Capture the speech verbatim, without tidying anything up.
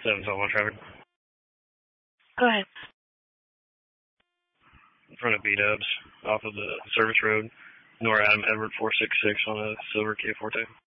seven seven one traffic. Go ahead. In front of B-Dubs, off of the service road. Nora Adam Edward four six six on a silver Kia Forte.